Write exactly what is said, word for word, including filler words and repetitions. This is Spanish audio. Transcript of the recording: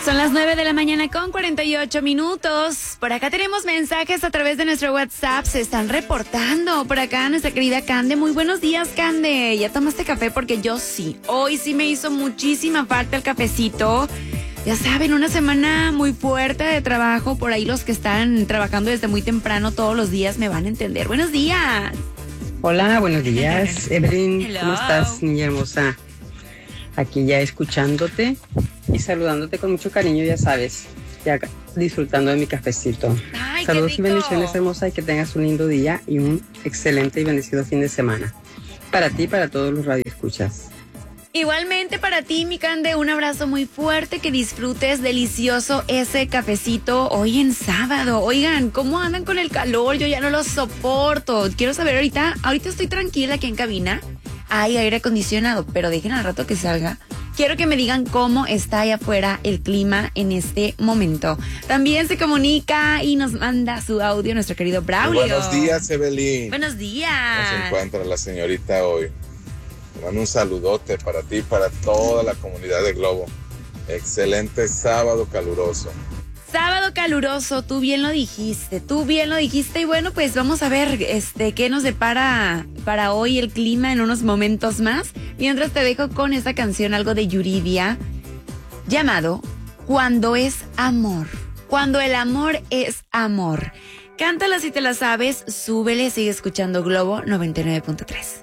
Son las nueve de la mañana con cuarenta y ocho minutos. Por acá tenemos mensajes a través de nuestro WhatsApp. Se están reportando. Por acá nuestra querida Cande. Muy buenos días, Cande. ¿Ya tomaste café? Porque yo sí. Hoy sí me hizo muchísima falta el cafecito. Ya saben, una semana muy fuerte de trabajo. Por ahí los que están trabajando desde muy temprano todos los días me van a entender. Buenos días. Hola, buenos días. Evelyn, Hello. ¿Cómo estás, niña hermosa? Aquí ya escuchándote y saludándote con mucho cariño, ya sabes, ya disfrutando de mi cafecito. Ay, Saludos qué y rico. bendiciones, hermosa, y que tengas un lindo día y un excelente y bendecido fin de semana. Para ti y para todos los radioescuchas. Igualmente para ti, mi Cande, un abrazo muy fuerte, que disfrutes delicioso ese cafecito hoy en sábado. Oigan, ¿cómo andan con el calor? Yo ya no lo soporto. Quiero saber ahorita, ahorita estoy tranquila aquí en cabina. Hay aire acondicionado, pero dejen al rato que salga. Quiero que me digan cómo está allá afuera el clima en este momento. También se comunica y nos manda su audio nuestro querido Braulio. Muy buenos días, Evelyn. Buenos días. ¿Cómo se encuentra la señorita hoy? Te mando un saludote para ti y para toda la comunidad de Globo. Excelente sábado caluroso. Sábado caluroso, tú bien lo dijiste, tú bien lo dijiste. Y bueno, pues vamos a ver este qué nos depara para hoy el clima en unos momentos más. Mientras te dejo con esta canción, algo de Yuridia, llamado Cuando es amor. Cuando el amor es amor. Cántala si te la sabes, súbele, sigue escuchando Globo noventa y nueve punto tres.